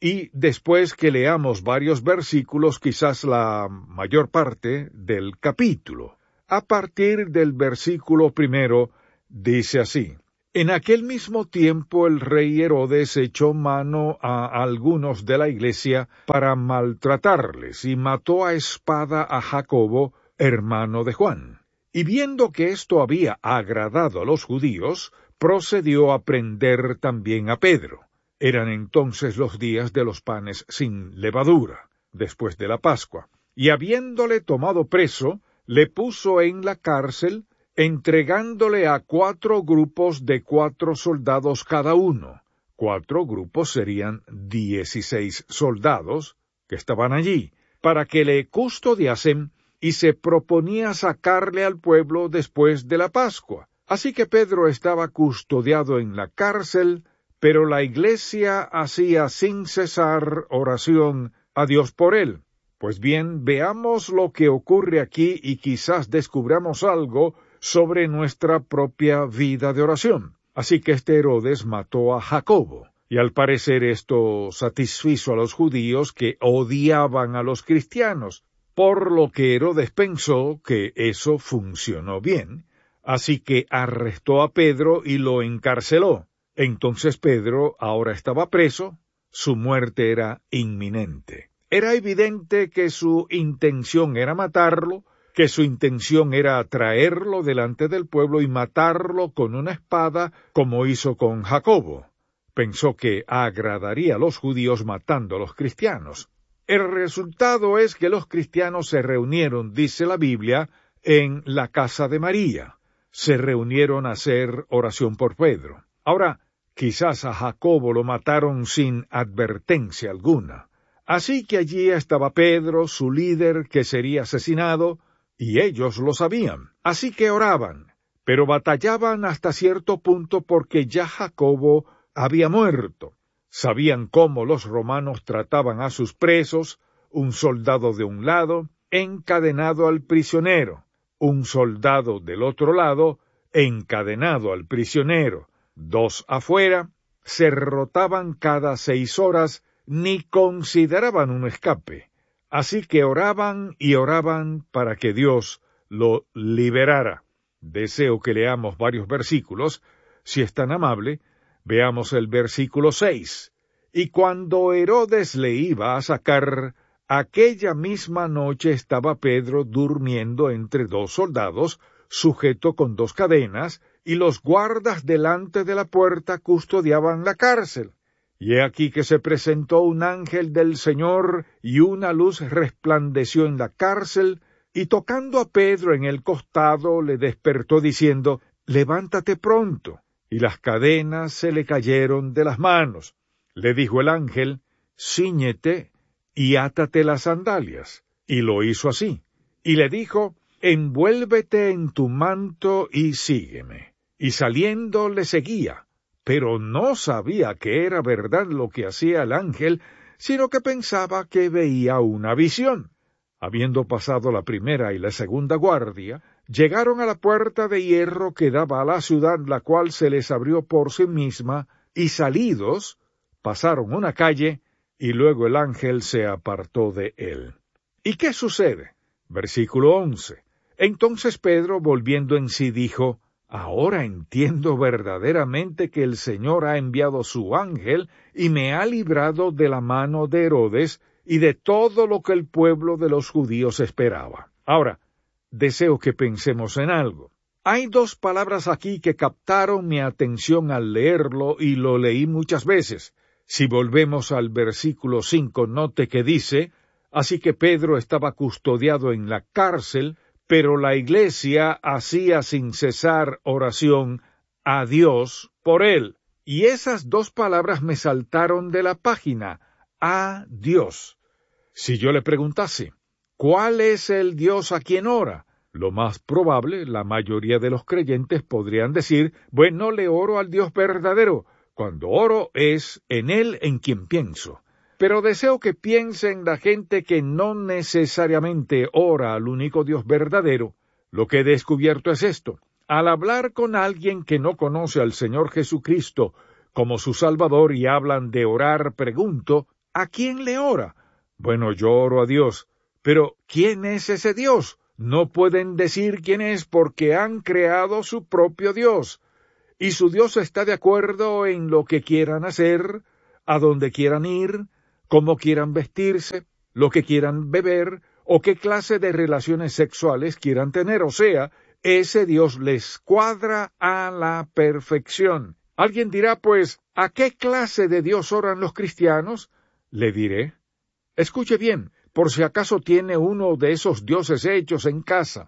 y después que leamos varios versículos, quizás la mayor parte del capítulo. A partir del versículo primero, dice así: En aquel mismo tiempo el rey Herodes echó mano a algunos de la iglesia para maltratarles, y mató a espada a Jacobo, hermano de Juan. Y viendo que esto había agradado a los judíos, procedió a prender también a Pedro. Eran entonces los días de los panes sin levadura, después de la Pascua, y habiéndole tomado preso, le puso en la cárcel, entregándole a cuatro grupos de cuatro soldados cada uno. Cuatro grupos serían dieciséis soldados que estaban allí, para que le custodiasen, y se proponía sacarle al pueblo después de la Pascua. Así que Pedro estaba custodiado en la cárcel, pero la iglesia hacía sin cesar oración a Dios por él. Pues bien, veamos lo que ocurre aquí y quizás descubramos algo sobre nuestra propia vida de oración. Así que este Herodes mató a Jacobo, y al parecer esto satisfizo a los judíos que odiaban a los cristianos, por lo que Herodes pensó que eso funcionó bien, así que arrestó a Pedro y lo encarceló. Entonces Pedro ahora estaba preso, su muerte era inminente. Era evidente que su intención era matarlo, que su intención era traerlo delante del pueblo y matarlo con una espada, como hizo con Jacobo. Pensó que agradaría a los judíos matando a los cristianos. El resultado es que los cristianos se reunieron, dice la Biblia, en la casa de María. Se reunieron a hacer oración por Pedro. Ahora, quizás a Jacobo lo mataron sin advertencia alguna. Así que allí estaba Pedro, su líder, que sería asesinado, y ellos lo sabían. Así que oraban, pero batallaban hasta cierto punto porque ya Jacobo había muerto. Sabían cómo los romanos trataban a sus presos, un soldado de un lado, encadenado al prisionero, un soldado del otro lado, encadenado al prisionero, dos afuera, se rotaban cada seis horas, ni consideraban un escape. Así que oraban y oraban para que Dios lo liberara. Deseo que leamos varios versículos. Si es tan amable, veamos el versículo seis. Y cuando Herodes le iba a sacar, aquella misma noche estaba Pedro durmiendo entre dos soldados, sujeto con dos cadenas, y los guardas delante de la puerta custodiaban la cárcel. Y he aquí que se presentó un ángel del Señor, y una luz resplandeció en la cárcel, y tocando a Pedro en el costado, le despertó diciendo, «Levántate pronto». Y las cadenas se le cayeron de las manos. Le dijo el ángel, «Cíñete y átate las sandalias». Y lo hizo así. Y le dijo, «Envuélvete en tu manto y sígueme». Y saliendo le seguía. Pero no sabía que era verdad lo que hacía el ángel, sino que pensaba que veía una visión. Habiendo pasado la primera y la segunda guardia, llegaron a la puerta de hierro que daba a la ciudad, la cual se les abrió por sí misma, y salidos, pasaron una calle, y luego el ángel se apartó de él. ¿Y qué sucede? Versículo once. Entonces Pedro, volviendo en sí, dijo, «Ahora entiendo verdaderamente que el Señor ha enviado su ángel y me ha librado de la mano de Herodes y de todo lo que el pueblo de los judíos esperaba». Ahora, deseo que pensemos en algo. Hay dos palabras aquí que captaron mi atención al leerlo y lo leí muchas veces. Si volvemos al versículo cinco, note que dice, «Así que Pedro estaba custodiado en la cárcel, pero la iglesia hacía sin cesar oración a Dios por él». Y esas dos palabras me saltaron de la página, a Dios. Si yo le preguntase, ¿cuál es el Dios a quien ora? Lo más probable, la mayoría de los creyentes podrían decir, bueno, le oro al Dios verdadero. Cuando oro es en Él en quien pienso. Pero deseo que piensen la gente que no necesariamente ora al único Dios verdadero. Lo que he descubierto es esto. Al hablar con alguien que no conoce al Señor Jesucristo como su Salvador y hablan de orar, pregunto, ¿A quién le ora? Bueno, yo oro a Dios. Pero, ¿quién es ese Dios? No pueden decir quién es porque han creado su propio Dios. Y su Dios está de acuerdo en lo que quieran hacer, a dónde quieran ir, cómo quieran vestirse, lo que quieran beber, o qué clase de relaciones sexuales quieran tener. O sea, ese Dios les cuadra a la perfección. Alguien dirá, pues, ¿a qué clase de Dios oran los cristianos? Le diré. Escuche bien, por si acaso tiene uno de esos dioses hechos en casa.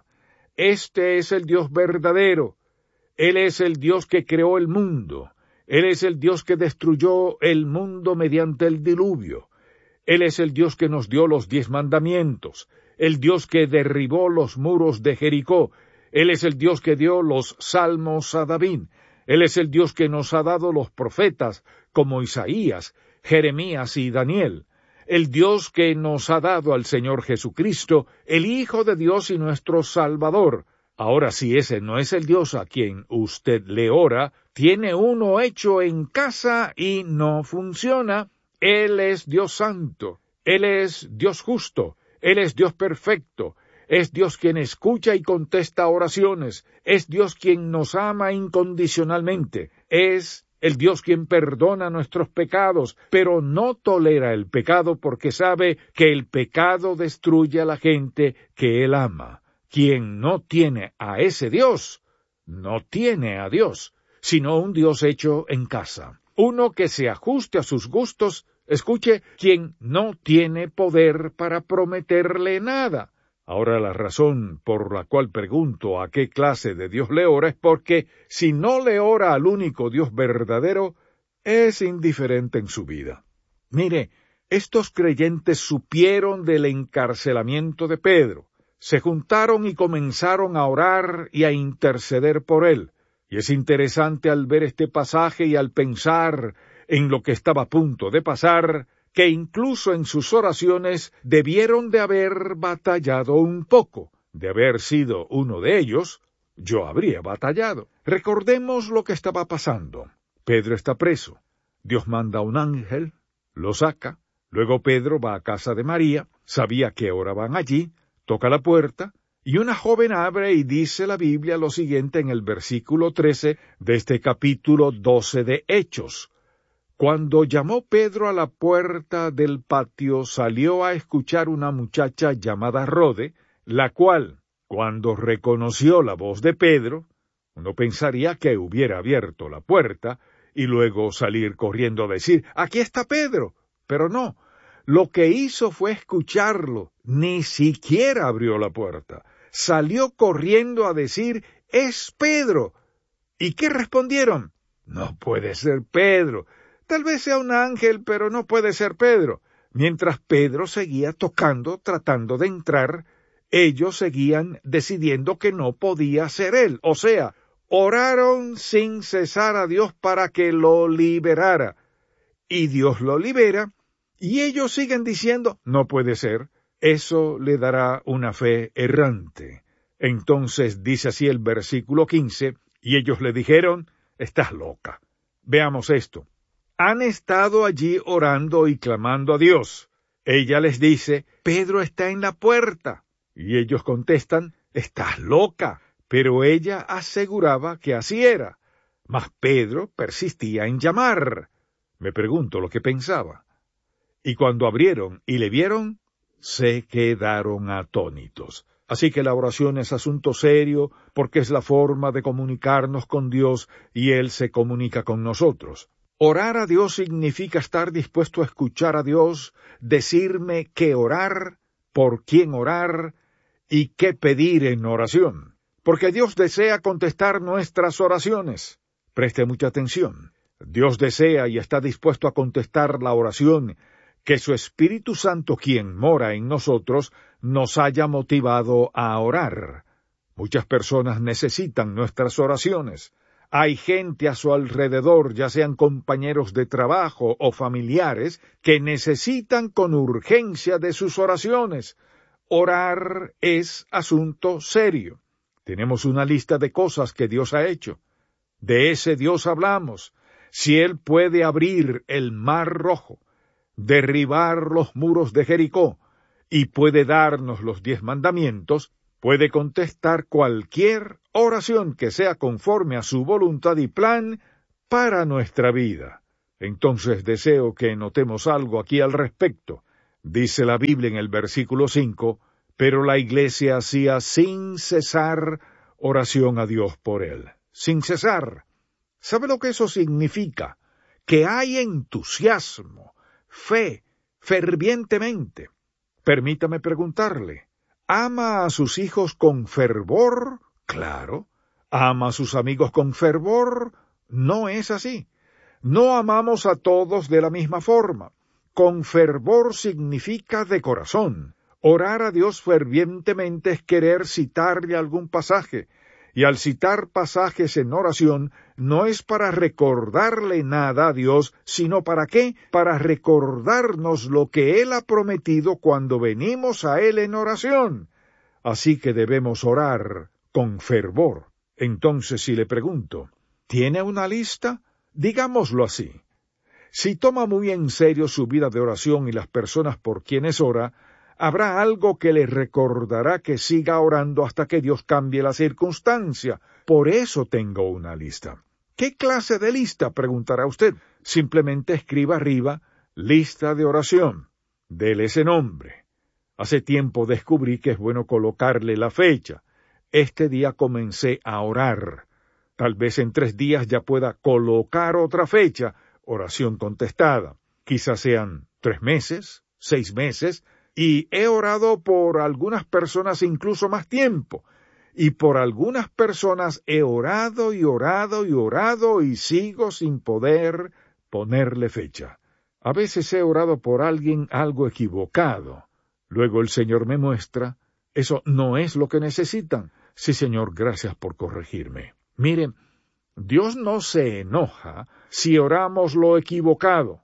Este es el Dios verdadero. Él es el Dios que creó el mundo. Él es el Dios que destruyó el mundo mediante el diluvio. Él es el Dios que nos dio los diez mandamientos, el Dios que derribó los muros de Jericó. Él es el Dios que dio los salmos a David. Él es el Dios que nos ha dado los profetas, como Isaías, Jeremías y Daniel. El Dios que nos ha dado al Señor Jesucristo, el Hijo de Dios y nuestro Salvador. Ahora, si ese no es el Dios a quien usted le ora, tiene uno hecho en casa y no funciona. Él es Dios santo, Él es Dios justo, Él es Dios perfecto, es Dios quien escucha y contesta oraciones, es Dios quien nos ama incondicionalmente, es el Dios quien perdona nuestros pecados, pero no tolera el pecado porque sabe que el pecado destruye a la gente que Él ama. Quien no tiene a ese Dios, no tiene a Dios, sino un Dios hecho en casa. Uno que se ajuste a sus gustos, escuche, quien no tiene poder para prometerle nada. Ahora la razón por la cual pregunto a qué clase de Dios le ora es porque si no le ora al único Dios verdadero, es indiferente en su vida. Mire, estos creyentes supieron del encarcelamiento de Pedro, se juntaron y comenzaron a orar y a interceder por él. Y es interesante al ver este pasaje y al pensar en lo que estaba a punto de pasar, que incluso en sus oraciones debieron de haber batallado un poco. De haber sido uno de ellos, yo habría batallado. Recordemos lo que estaba pasando. Pedro está preso. Dios manda a un ángel, lo saca. Luego Pedro va a casa de María, sabía que oraban allí, toca la puerta, y una joven abre y dice la Biblia lo siguiente en el versículo trece de este capítulo doce de Hechos. Cuando llamó Pedro a la puerta del patio, salió a escuchar una muchacha llamada Rode, la cual, cuando reconoció la voz de Pedro, uno pensaría que hubiera abierto la puerta y luego salir corriendo a decir, «¡Aquí está Pedro!». Pero no, lo que hizo fue escucharlo, ni siquiera abrió la puerta. Salió corriendo a decir, «¡Es Pedro!». ¿Y qué respondieron? «No puede ser Pedro. Tal vez sea un ángel, pero no puede ser Pedro». Mientras Pedro seguía tocando, tratando de entrar, ellos seguían decidiendo que no podía ser él. O sea, oraron sin cesar a Dios para que lo liberara. Y Dios lo libera, y ellos siguen diciendo, «No puede ser». Eso le dará una fe errante. Entonces dice así el versículo quince, y ellos le dijeron, «Estás loca». Veamos esto. Han estado allí orando y clamando a Dios. Ella les dice, «Pedro está en la puerta». Y ellos contestan, «Estás loca». Pero ella aseguraba que así era. Mas Pedro persistía en llamar. Me pregunto lo que pensaba. Y cuando abrieron y le vieron, se quedaron atónitos. Así que la oración es asunto serio, porque es la forma de comunicarnos con Dios y Él se comunica con nosotros. Orar a Dios significa estar dispuesto a escuchar a Dios, decirme qué orar, por quién orar y qué pedir en oración. Porque Dios desea contestar nuestras oraciones. Preste mucha atención. Dios desea y está dispuesto a contestar la oración que su Espíritu Santo, quien mora en nosotros, nos haya motivado a orar. Muchas personas necesitan nuestras oraciones. Hay gente a su alrededor, ya sean compañeros de trabajo o familiares, que necesitan con urgencia de sus oraciones. Orar es asunto serio. Tenemos una lista de cosas que Dios ha hecho. De ese Dios hablamos. Si Él puede abrir el mar rojo, derribar los muros de Jericó y puede darnos los diez mandamientos, puede contestar cualquier oración que sea conforme a su voluntad y plan para nuestra vida. Entonces deseo que notemos algo aquí al respecto. Dice la Biblia en el versículo cinco, pero la iglesia hacía sin cesar oración a Dios por él. Sin cesar. ¿Sabe lo que eso significa? Que hay entusiasmo, fe, fervientemente. Permítame preguntarle, ¿ama a sus hijos con fervor? Claro. ¿Ama a sus amigos con fervor? No es así. No amamos a todos de la misma forma. Con fervor significa de corazón. Orar a Dios fervientemente es querer citarle algún pasaje, y al citar pasajes en oración no es para recordarle nada a Dios, sino ¿para qué? Para recordarnos lo que Él ha prometido cuando venimos a Él en oración. Así que debemos orar con fervor. Entonces, si le pregunto, ¿tiene una lista? Digámoslo así. Si toma muy en serio su vida de oración y las personas por quienes ora, habrá algo que le recordará que siga orando hasta que Dios cambie la circunstancia. Por eso tengo una lista. ¿Qué clase de lista?, preguntará usted. Simplemente escriba arriba, lista de oración. Dele ese nombre. Hace tiempo descubrí que es bueno colocarle la fecha. Este día comencé a orar. Tal vez en tres días ya pueda colocar otra fecha, oración contestada. Quizás sean tres meses, seis meses, y he orado por algunas personas incluso más tiempo, y por algunas personas he orado y orado y orado y sigo sin poder ponerle fecha. A veces he orado por alguien algo equivocado. Luego el Señor me muestra, eso no es lo que necesitan. Sí, Señor, gracias por corregirme. Mire, Dios no se enoja si oramos lo equivocado,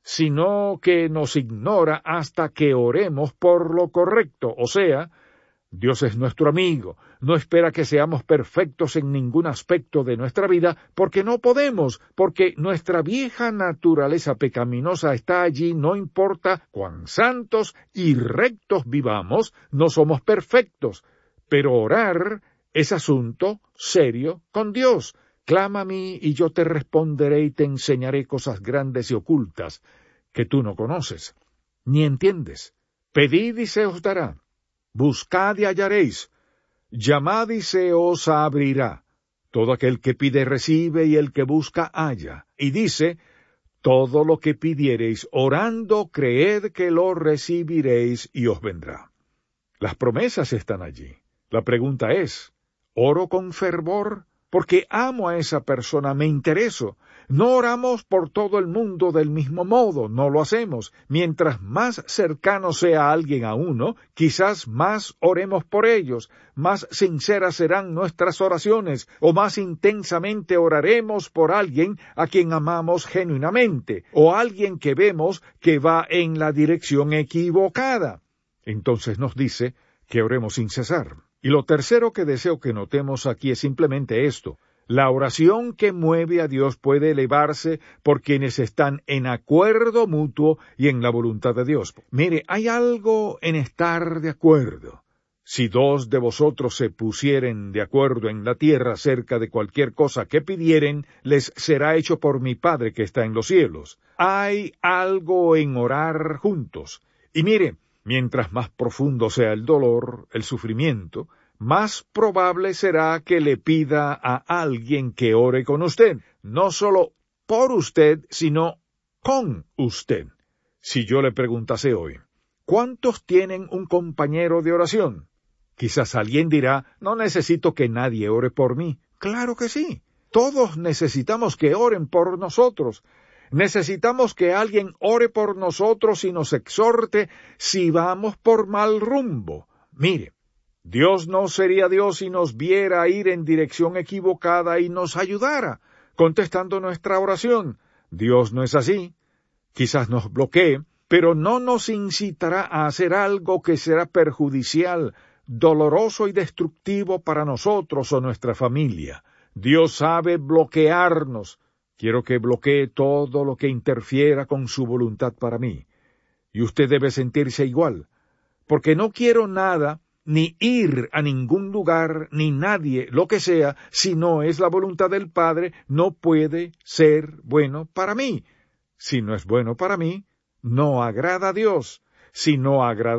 sino que nos ignora hasta que oremos por lo correcto. O sea, Dios es nuestro amigo, no espera que seamos perfectos en ningún aspecto de nuestra vida, porque no podemos, porque nuestra vieja naturaleza pecaminosa está allí, no importa cuán santos y rectos vivamos, no somos perfectos. Pero orar es asunto serio con Dios. Clama a mí y yo te responderé y te enseñaré cosas grandes y ocultas que tú no conoces, ni entiendes. Pedid y se os dará. Buscad y hallaréis. Llamad y se os abrirá. Todo aquel que pide recibe y el que busca halla. Y dice, todo lo que pidiereis orando, creed que lo recibiréis y os vendrá. Las promesas están allí. La pregunta es, ¿oro con fervor? Porque amo a esa persona, me intereso. No oramos por todo el mundo del mismo modo, no lo hacemos. Mientras más cercano sea alguien a uno, quizás más oremos por ellos, más sinceras serán nuestras oraciones, o más intensamente oraremos por alguien a quien amamos genuinamente, o alguien que vemos que va en la dirección equivocada. Entonces nos dice que oremos sin cesar. Y lo tercero que deseo que notemos aquí es simplemente esto. La oración que mueve a Dios puede elevarse por quienes están en acuerdo mutuo y en la voluntad de Dios. Mire, hay algo en estar de acuerdo. Si dos de vosotros se pusieren de acuerdo en la tierra acerca de cualquier cosa que pidieren, les será hecho por mi Padre que está en los cielos. Hay algo en orar juntos. Y mire, mientras más profundo sea el dolor, el sufrimiento, más probable será que le pida a alguien que ore con usted, no solo por usted, sino con usted. Si yo le preguntase hoy, ¿cuántos tienen un compañero de oración? Quizás alguien dirá, no necesito que nadie ore por mí. Claro que sí, todos necesitamos que oren por nosotros. Necesitamos que alguien ore por nosotros y nos exhorte si vamos por mal rumbo. Mire, Dios no sería Dios si nos viera ir en dirección equivocada y nos ayudara, contestando nuestra oración. Dios no es así. Quizás nos bloquee, pero no nos incitará a hacer algo que será perjudicial, doloroso y destructivo para nosotros o nuestra familia. Dios sabe bloquearnos. Quiero que bloquee todo lo que interfiera con su voluntad para mí. Y usted debe sentirse igual, porque no quiero nada, ni ir a ningún lugar, ni nadie, lo que sea, si no es la voluntad del Padre, no puede ser bueno para mí. Si no es bueno para mí, no agrada a Dios. Si no agrada